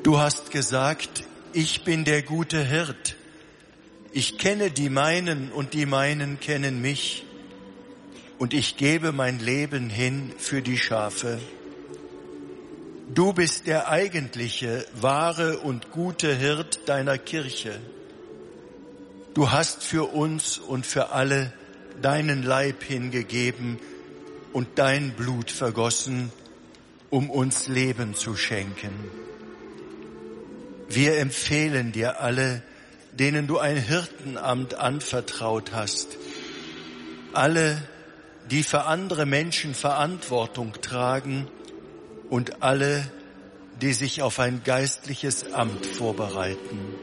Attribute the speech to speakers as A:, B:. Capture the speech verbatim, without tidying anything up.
A: Du hast gesagt, ich bin der gute Hirt. Ich kenne die meinen und die meinen kennen mich. Und ich gebe mein Leben hin für die Schafe. Du bist der eigentliche, wahre und gute Hirt deiner Kirche. Du hast für uns und für alle deinen Leib hingegeben und dein Blut vergossen, um uns Leben zu schenken. Wir empfehlen dir alle, denen du ein Hirtenamt anvertraut hast, alle, die für andere Menschen Verantwortung tragen und alle, die sich auf ein geistliches Amt vorbereiten.